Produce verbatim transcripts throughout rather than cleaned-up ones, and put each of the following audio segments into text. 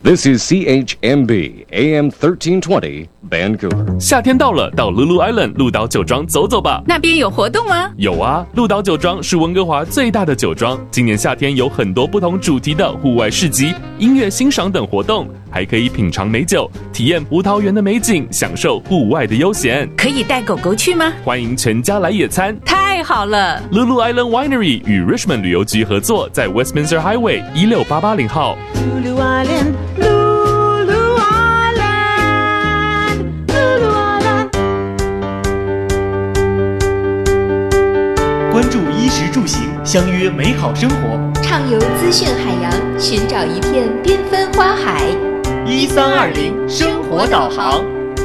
This is C H M B A M thirteen twenty Vancouver。 夏天到了，到 Lulu Island 鹿岛酒庄走走吧。 那边有活动吗？ 有啊，鹿岛酒庄是温哥华最大的酒庄，今年夏天有很多不同主题的户外市集、音乐欣赏等活动，还可以品尝美酒，体验葡萄园的美景，享受户外的悠闲。 可以带狗狗去吗？ 欢迎全家来野餐。 太好了 ！Lulu Island Winery 与 Richmond 旅游局合作，在 Westminster Highway 一六八八零号。 Lulu Island, Lulu Island, Lulu Island。 关注衣食住行，相约美好生活。 畅游资讯海洋，寻找一片缤纷花海。 一三二零生活导航。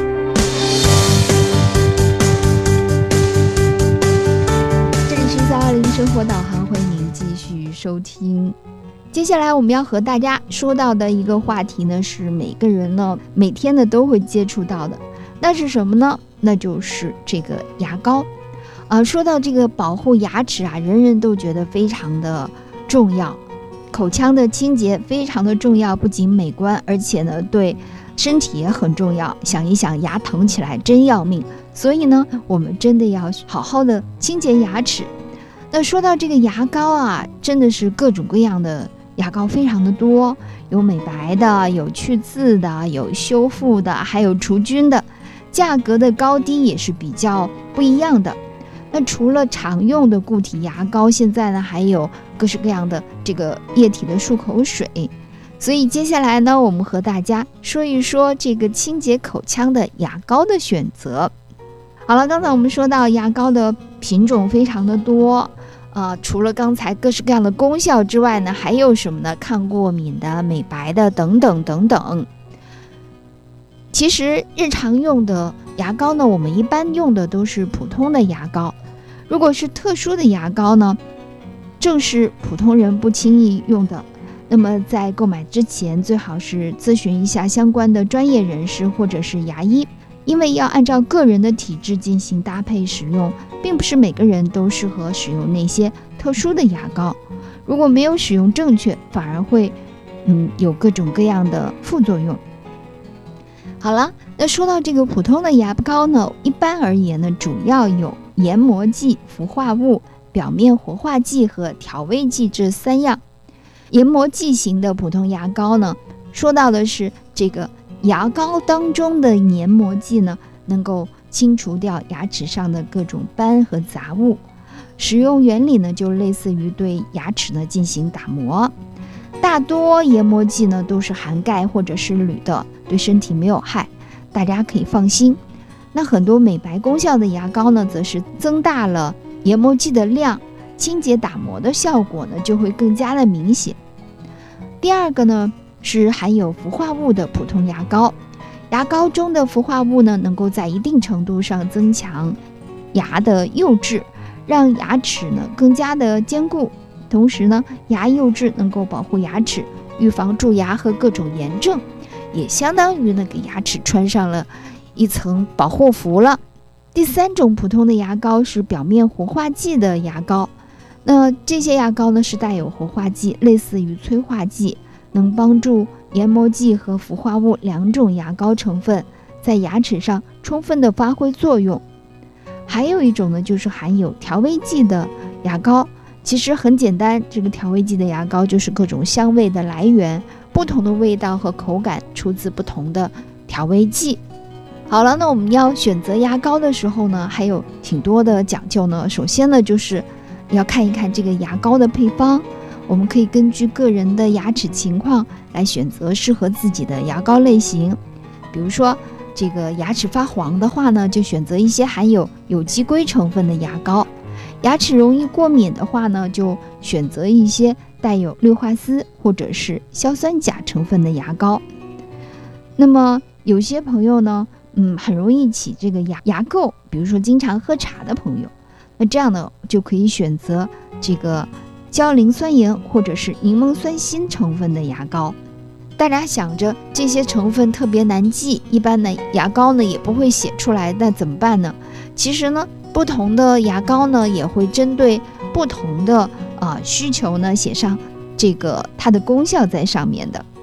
这里是一三二零生活导航，欢迎您继续收听。接下来我们要和大家说到的一个话题呢，是每个人呢每天呢都会接触到的，那是什么呢？那就是这个牙膏。呃，说到这个保护牙齿啊，人人都觉得非常的重要，口腔的清洁非常的重要，不仅美观，而且呢对身体也很重要。想一想，牙疼起来真要命，所以呢，我们真的要好好的清洁牙齿。那说到这个牙膏啊，真的是各种各样的牙膏非常的多，有美白的，有去刺的，有修复的，还有除菌的，价格的高低也是比较不一样的。那除了常用的固体牙膏，现在呢还有各式各样的这个液体的漱口水。所以接下来呢，我们和大家说一说这个清洁口腔的牙膏的选择。好了，刚才我们说到牙膏的品种非常的多，呃，除了刚才各式各样的功效之外呢，还有什么呢？抗过敏的、美白的等等等等。其实日常用的牙膏呢，我们一般用的都是普通的牙膏。如果是特殊的牙膏呢，正是普通人不轻易用的。那么在购买之前，最好是咨询一下相关的专业人士或者是牙医，因为要按照个人的体质进行搭配使用，并不是每个人都适合使用那些特殊的牙膏。如果没有使用正确，反而会嗯有各种各样的副作用。好了，那说到这个普通的牙膏呢，一般而言呢，主要有研磨剂、氟化物、表面活化剂和调味剂这三样。研磨剂型的普通牙膏呢，说到的是这个牙膏当中的研磨剂呢，能够清除掉牙齿上的各种斑和杂物。使用原理呢，就类似于对牙齿呢进行打磨。大多研磨剂呢都是含钙或者是铝的，对身体没有害，大家可以放心。那很多美白功效的牙膏呢，则是增大了研磨剂的量，清洁打磨的效果呢就会更加的明显。第二个呢是含有氟化物的普通牙膏，牙膏中的氟化物呢能够在一定程度上增强牙的釉质，让牙齿呢更加的坚固。同时呢，牙釉质能够保护牙齿，预防蛀牙和各种炎症，也相当于呢给牙齿穿上了一层保护服了。第三种普通的牙膏是表面活化剂的牙膏，那这些牙膏呢是带有活化剂，类似于催化剂，能帮助研磨剂和氟化物两种牙膏成分在牙齿上充分的发挥作用。还有一种呢就是含有调味剂的牙膏，其实很简单，这个调味剂的牙膏就是各种香味的来源，不同的味道和口感出自不同的调味剂。好了，那我们要选择牙膏的时候呢，还有挺多的讲究呢。首先呢，就是要看一看这个牙膏的配方，我们可以根据个人的牙齿情况来选择适合自己的牙膏类型。比如说这个牙齿发黄的话呢，就选择一些含有有机硅成分的牙膏。牙齿容易过敏的话呢，就选择一些带有氯化锶或者是硝酸钾成分的牙膏。那么有些朋友呢，嗯，很容易起这个牙牙垢，比如说经常喝茶的朋友，那这样呢就可以选择这个焦磷酸盐或者是柠檬酸锌成分的牙膏。大家想着这些成分特别难记，一般呢牙膏呢也不会写出来，那怎么办呢？其实呢，不同的牙膏呢也会针对不同的啊、呃、需求呢写上这个它的功效在上面的。